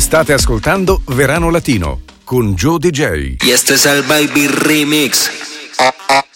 State ascoltando Verano Latino con Joe DJ. Y este es el Baby Remix.